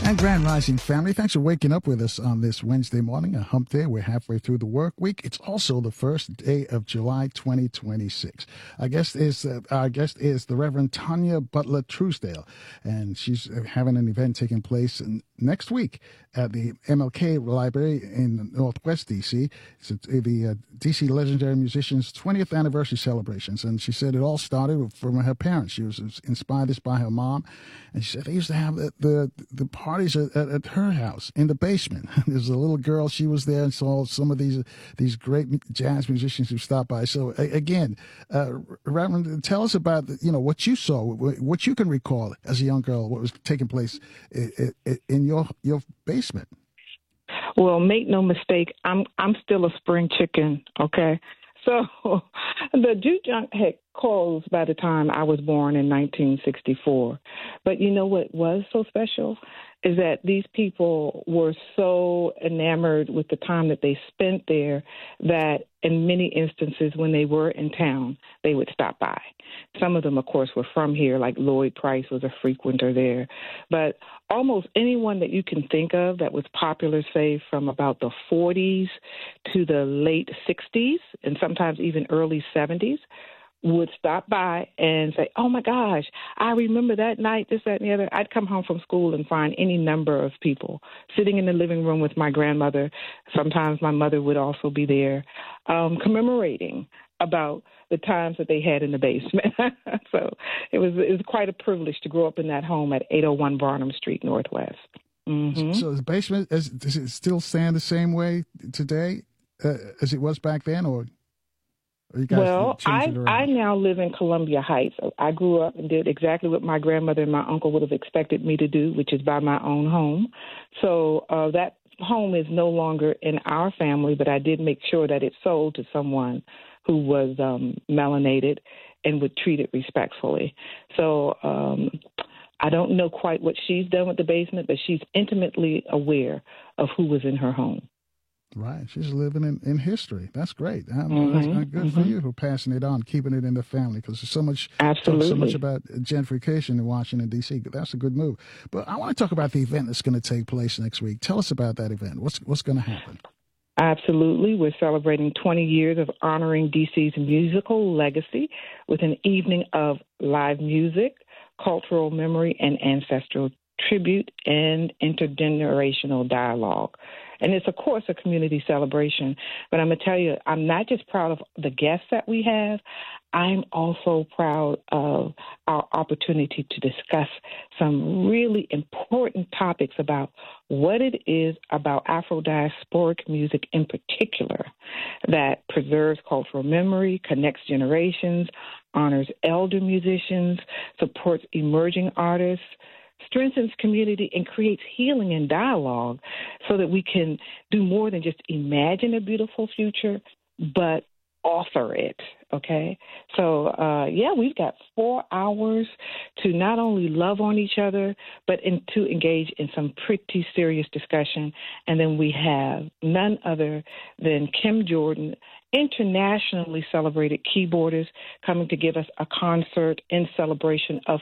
And Grand Rising family, thanks for waking up with us on this Wednesday morning, a hump day. We're halfway through the work week. It's also the first day of July 2026. Our guest is the Reverend Tanya Butler Truesdale, and she's having an event taking place next week at the MLK Library in Northwest D.C. It's the D.C. Legendary Musicians' 20th anniversary celebrations, and she said it all started from her parents. She was inspired this by her mom, and she said they used to have the parties at her house in the basement. There's a little girl. She was there and saw some of these great jazz musicians who stopped by. So again, Reverend, tell us about what you saw, what you can recall as a young girl, what was taking place in your basement. Well, make no mistake, I'm still a spring chicken. Okay. So the juke joint had closed by the time I was born in 1964. But you know what was so special is that these people were so enamored with the time that they spent there that in many instances when they were in town, they would stop by. Some of them, of course, were from here, like Lloyd Price was a frequenter there. But almost anyone that you can think of that was popular, say, from about the 40s to the late 60s and sometimes even early 70s, would stop by and say, oh, my gosh, I remember that night, this, that, and the other. I'd come home from school and find any number of people sitting in the living room with my grandmother. Sometimes my mother would also be there commemorating about the times that they had in the basement. So it was quite a privilege to grow up in that home at 801 Barnum Street, Northwest. Mm-hmm. So the basement, does it still stand the same way today as it was back then, or? Well, I now live in Columbia Heights. I grew up and did exactly what my grandmother and my uncle would have expected me to do, which is buy my own home. So that home is no longer in our family, but I did make sure that it sold to someone who was melanated and would treat it respectfully. So I don't know quite what she's done with the basement, but she's intimately aware of who was in her home. Right. She's living in history. That's great. Mm-hmm. Good for you for passing it on, keeping it in the family, because there's so much about gentrification in Washington, D.C. That's a good move. But I want to talk about the event that's going to take place next week. Tell us about that event. What's going to happen? Absolutely. We're celebrating 20 years of honoring D.C.'s musical legacy with an evening of live music, cultural memory, and ancestral tribute and intergenerational dialogue. And it's, of course, a community celebration. But I'm going to tell you, I'm not just proud of the guests that we have. I'm also proud of our opportunity to discuss some really important topics about what it is about Afro-diasporic music in particular that preserves cultural memory, connects generations, honors elder musicians, supports emerging artists, strengthens community, and creates healing and dialogue so that we can do more than just imagine a beautiful future, but author it, okay? So, we've got 4 hours to not only love on each other, but to engage in some pretty serious discussion. And then we have none other than Kim Jordan, internationally celebrated keyboardist, coming to give us a concert in celebration of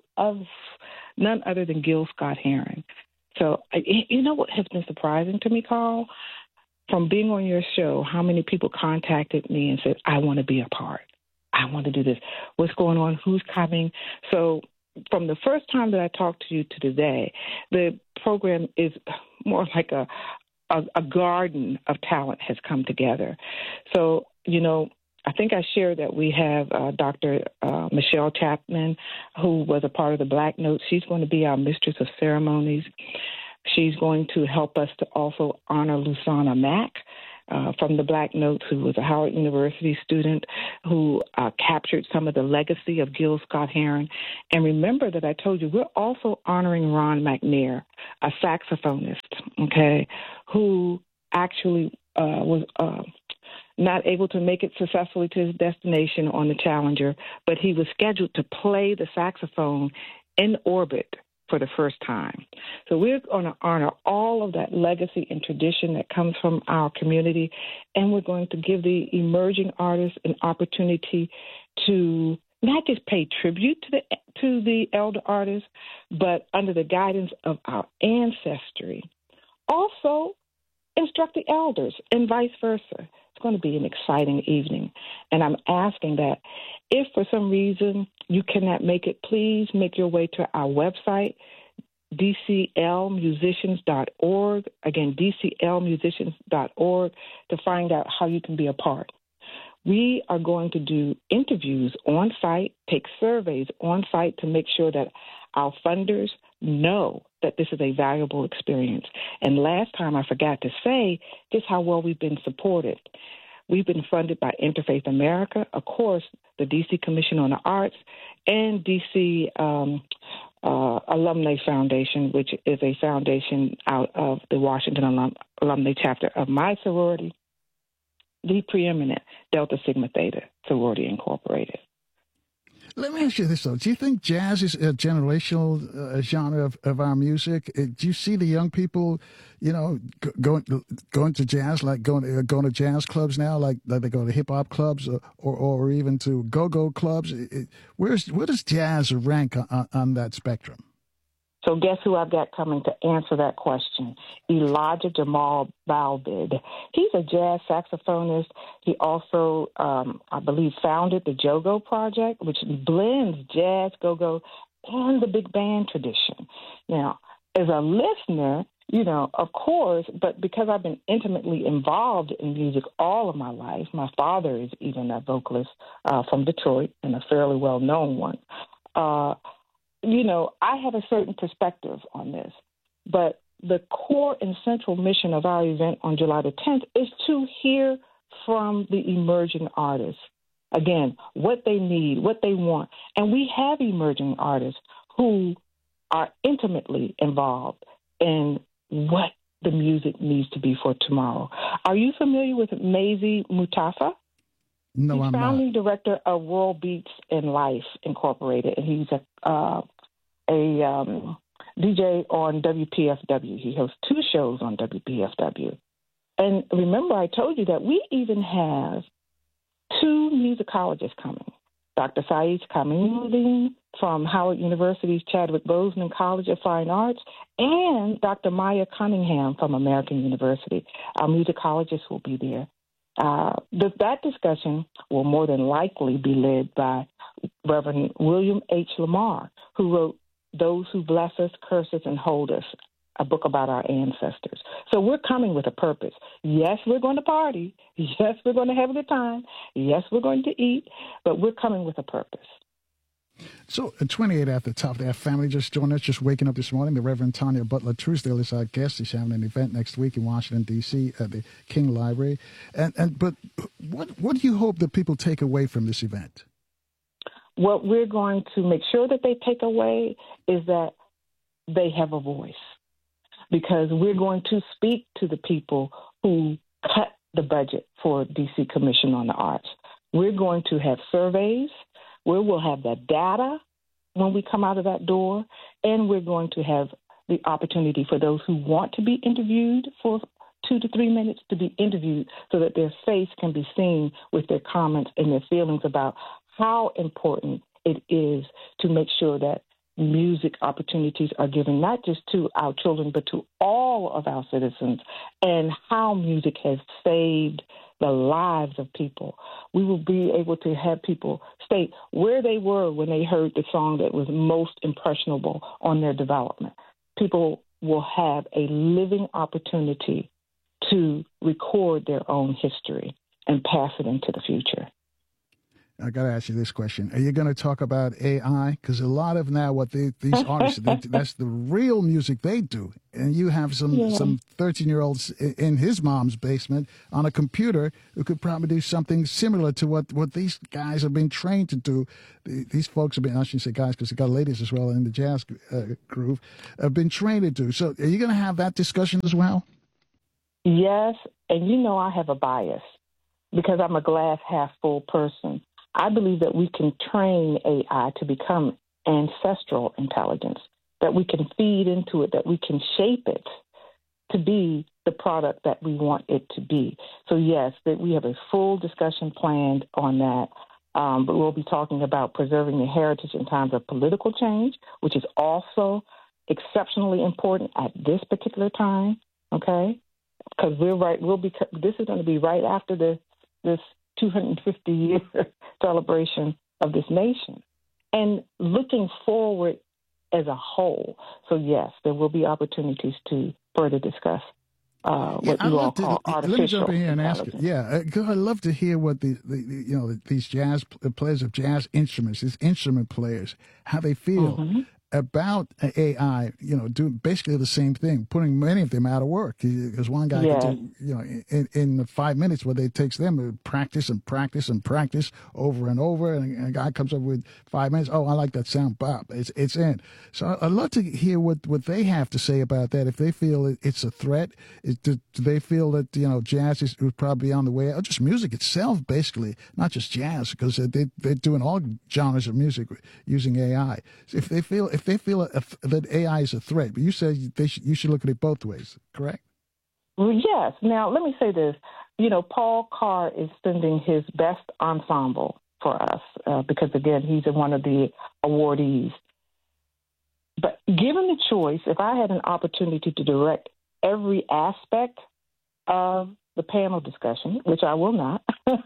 none other than Gil Scott-Heron. So, you know what has been surprising to me, Carl? From being on your show, how many people contacted me and said, I want to be a part. I want to do this. What's going on? Who's coming? So from the first time that I talked to you to today, the program is more like a garden of talent has come together. So, I think I shared that we have Dr. Michelle Chapman, who was a part of the Black Notes. She's going to be our mistress of ceremonies. She's going to help us to also honor Lusana Mack from the Black Notes, who was a Howard University student who captured some of the legacy of Gil Scott-Heron. And remember that I told you we're also honoring Ron McNair, a saxophonist, okay, who actually was not able to make it successfully to his destination on the Challenger, but he was scheduled to play the saxophone in orbit for the first time. So we're going to honor all of that legacy and tradition that comes from our community, and we're going to give the emerging artists an opportunity to not just pay tribute to the elder artists, but under the guidance of our ancestry, also instruct the elders and vice versa. It's going to be an exciting evening. And I'm asking that if for some reason you cannot make it, please make your way to our website, dclmusicians.org. Again, dclmusicians.org to find out how you can be a part. We are going to do interviews on site, take surveys on site to make sure that our funders know that this is a valuable experience. And last time I forgot to say just how well we've been supported. We've been funded by Interfaith America, of course, the D.C. Commission on the Arts, and D.C. Alumni Foundation, which is a foundation out of the Washington Alumni chapter of my sorority, the preeminent Delta Sigma Theta Sorority Incorporated. Let me ask you this, though. Do you think jazz is a generational genre of our music? Do you see the young people, going to jazz, like going to jazz clubs now, like they go to hip-hop clubs or even to go-go clubs? Where does jazz rank on that spectrum? So guess who I've got coming to answer that question? Elijah Jamal Balbid. He's a jazz saxophonist. He also, I believe, founded the Jogo Project, which blends jazz, go-go, and the big band tradition. Now, as a listener, of course, but because I've been intimately involved in music all of my life, my father is even a vocalist from Detroit and a fairly well-known one. I have a certain perspective on this, but the core and central mission of our event on July the 10th is to hear from the emerging artists. Again, what they need, what they want. And we have emerging artists who are intimately involved in what the music needs to be for tomorrow. Are you familiar with Maisie Mutafa? No, he's I'm not. Founding director of World Beats and Life Incorporated, and he's a DJ on WPFW. He hosts 2 shows on WPFW. And remember, I told you that we even have 2 musicologists coming. Dr. Saeed Kamiluddin from Howard University's Chadwick Boseman College of Fine Arts, and Dr. Maya Cunningham from American University. Our musicologists will be there. That discussion will more than likely be led by Reverend William H. Lamar, who wrote Those Who Bless Us, Curse Us, and Hold Us, a book about our ancestors. So we're coming with a purpose. Yes, we're going to party. Yes, we're going to have a good time. Yes, we're going to eat, but we're coming with a purpose. So, 28 at the top, they have family just joined us, just waking up this morning. The Reverend Tanya Butler Truesdale is our guest. He's having an event next week in Washington, D.C. at the King Library. But what do you hope that people take away from this event? What we're going to make sure that they take away is that they have a voice, because we're going to speak to the people who cut the budget for D.C. Commission on the Arts. We're going to have surveys. We will have the data when we come out of that door, and we're going to have the opportunity for those who want to be interviewed for 2 to 3 minutes to be interviewed so that their face can be seen with their comments and their feelings about how important it is to make sure that music opportunities are given not just to our children but to all of our citizens, and how music has saved the lives of people. We will be able to have people state where they were when they heard the song that was most impressionable on their development. People will have a living opportunity to record their own history and pass it into the future. I got to ask you this question. Are you going to talk about AI? Because a lot of now what these artists, that's the real music they do. And you have some 13-year-olds in his mom's basement on a computer who could probably do something similar to what these guys have been trained to do. These folks have been, I shouldn't say guys because they got ladies as well in the jazz groove, have been trained to do. So are you going to have that discussion as well? Yes, and I have a bias because I'm a glass half full person. I believe that we can train AI to become ancestral intelligence, that we can feed into it, that we can shape it to be the product that we want it to be. So, yes, that we have a full discussion planned on that. But we'll be talking about preserving the heritage in times of political change, which is also exceptionally important at this particular time. Okay, because this is going to be right after this 250-year celebration of this nation, and looking forward as a whole. So yes, there will be opportunities to further discuss what you all call artificial Let me jump in here and ask you. intelligence. Because I'd love to hear what these jazz players of jazz instruments, these instrument players, how they feel about AI. Doing basically the same thing, putting many of them out of work. Because one guy can do, in the 5 minutes what it takes them to practice and practice and practice over and over, and a guy comes up with 5 minutes. Oh, I like that sound, Bob. It's in. So I'd love to hear what they have to say about that. If they feel it's a threat, do they feel that jazz is probably on the way, or just music itself, basically, not just jazz, because they're doing all genres of music using AI. So if they feel that AI is a threat, but you said you should look at it both ways, correct? Well, yes. Now, let me say this. Paul Carr is sending his best ensemble for us because, again, he's one of the awardees. But given the choice, if I had an opportunity to direct every aspect of the panel discussion, which I will not,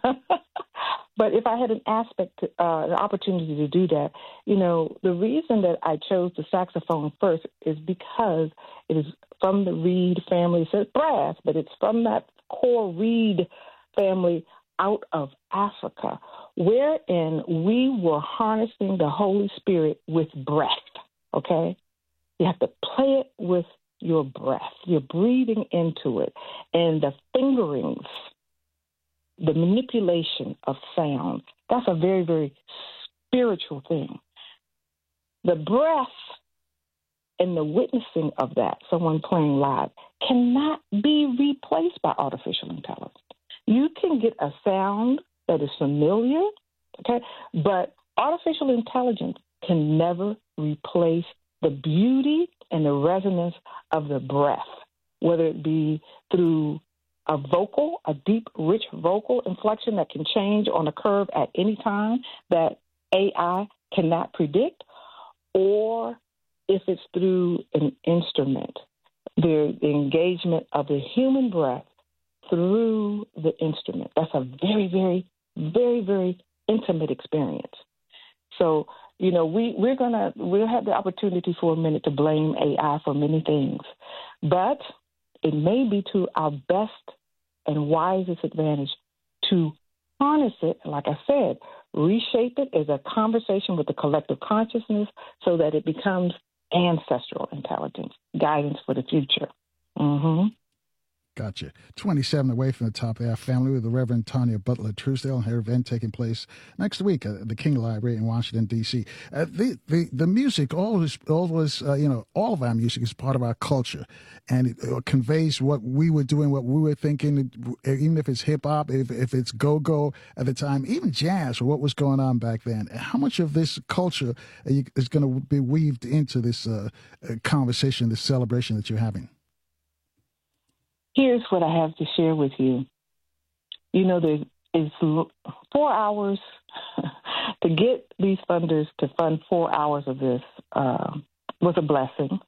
but if I had an opportunity to do that, the reason that I chose the saxophone first is because it is from the reed family. It says brass, but it's from that core reed family out of Africa, wherein we were harnessing the Holy Spirit with breath, okay? You have to play it with your breath. You're breathing into it. And the fingerings, the manipulation of sound, that's a very, very spiritual thing. The breath and the witnessing of that, someone playing live, cannot be replaced by artificial intelligence. You can get a sound that is familiar, okay, but artificial intelligence can never replace the beauty and the resonance of the breath, whether it be through a deep, rich vocal inflection that can change on a curve at any time that AI cannot predict, or if it's through an instrument, the engagement of the human breath through the instrument. That's a very, very, very, very intimate experience. So, we'll have the opportunity for a minute to blame AI for many things, but it may be to our best and wisest advantage to harness it, like I said, reshape it as a conversation with the collective consciousness so that it becomes ancestral intelligence, guidance for the future. Mm-hmm. Gotcha. 27 away from the top of our family with the Reverend Tanya Butler Truesdale and her event taking place next week at the King Library in Washington, D.C. The music, all of our music is part of our culture, and it conveys what we were doing, what we were thinking, even if it's hip-hop, if it's go-go at the time, even jazz, or what was going on back then. How much of this culture is going to be weaved into this conversation, this celebration that you're having? Here's what I have to share with you. There is 4 hours to get these funders to fund 4 hours of this was a blessing.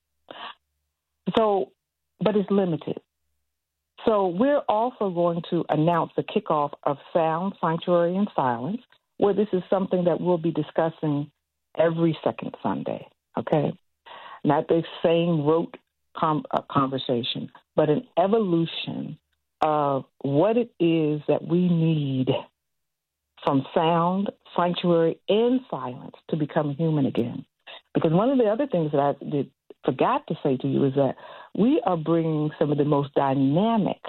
So, but it's limited. So we're also going to announce the kickoff of Sound, Sanctuary, and Silence, where this is something that we'll be discussing every second Sunday, okay? Not the same rote conversation, but an evolution of what it is that we need from sound, sanctuary, and silence to become human again. Because one of the other things that I forgot to say to you is that we are bringing some of the most dynamic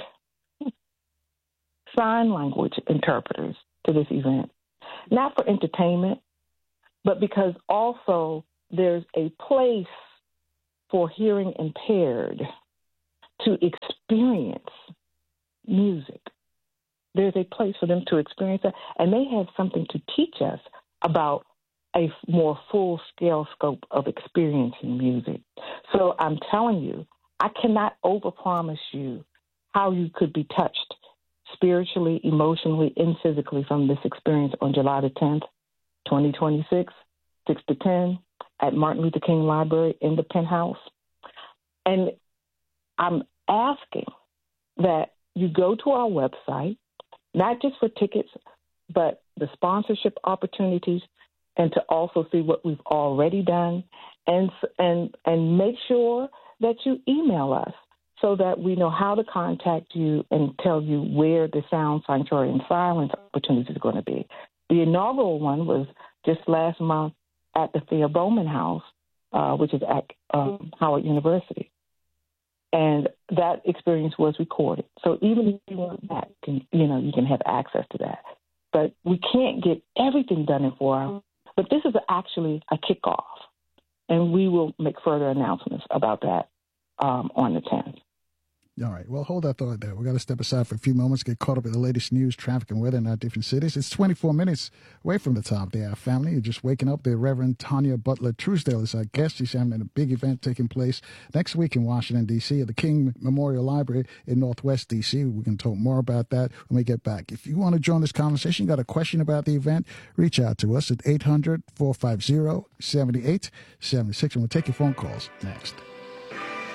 sign language interpreters to this event, not for entertainment, but because also there's a place for hearing impaired to experience music. There's a place for them to experience that, and they have something to teach us about a more full-scale scope of experiencing music. So I'm telling you, I cannot overpromise you how you could be touched spiritually, emotionally, and physically from this experience on July the 10th, 2026, 6 to 10 at Martin Luther King Library in the Penthouse. And I'm asking that you go to our website, not just for tickets, but the sponsorship opportunities, and to also see what we've already done, and make sure that you email us so that we know how to contact you and tell you where the Sound Sanctuary and Silence opportunities are going to be. The inaugural one was just last month at the Thea Bowman House, which is at Howard University. And that experience was recorded. So even if you want that, you can have access to that. But we can't get everything done in 4 hours. But this is actually a kickoff. And we will make further announcements about that on the 10th. All right. Well, hold that thought there. We got to step aside for a few moments, get caught up in the latest news, traffic, and weather in our different cities. It's 24 minutes away from the top there. Our family, you're just waking up. The Reverend Tanya Butler Truesdale is our guest. She's having a big event taking place next week in Washington, D.C. at the King Memorial Library in Northwest D.C. We can talk more about that when we get back. If you want to join this conversation, got a question about the event, reach out to us at 800-450-7876, and we'll take your phone calls next.